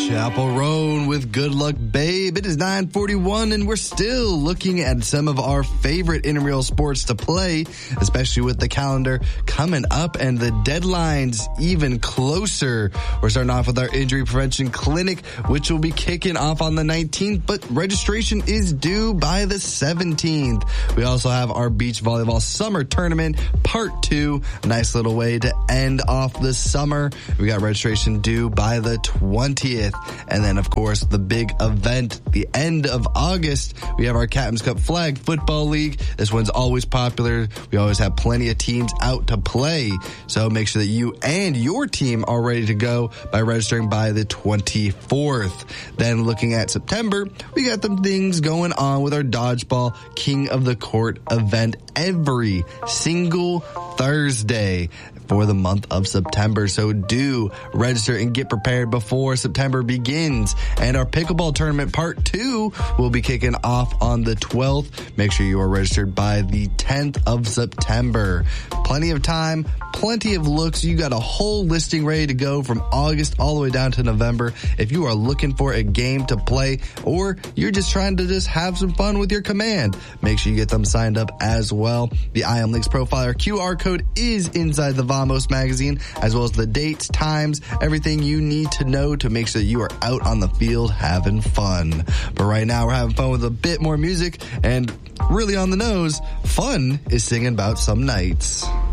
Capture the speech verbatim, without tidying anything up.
Chappell Roan with Good Luck Babe. It is nine forty-one and we're still looking at some of our favorite intramural sports to play, especially with the calendar coming up and the deadlines even closer. We're starting off with our injury prevention clinic, which will be kicking off on the nineteenth, but registration is due by the seventeenth. We also have our beach volleyball summer tournament part two. Nice little way to end off the summer. We got registration due by the twentieth. And then, of course, the big event, the end of August, we have our Captain's Cup Flag Football League. This one's always popular. We always have plenty of teams out to play. So make sure that you and your team are ready to go by registering by the twenty-fourth. Then looking at September, we got some things going on with our Dodgeball King of the Court event every single Thursday for the month of September. So do register and get prepared before September begins. And our pickleball tournament part two will be kicking off on the twelfth. Make sure you are registered by the tenth of September. Plenty of time, plenty of looks. You got a whole listing ready to go from August all the way down to November. If you are looking for a game to play or you're just trying to just have some fun with your command, make sure you get them signed up as well. The I M Links Profiler Q R code is inside the Vamos magazine, as well as the dates, times, everything you need to know to make sure that you are out on the field having fun. But right now we're having fun with a bit more music, and really on the nose, fun is singing about some nights.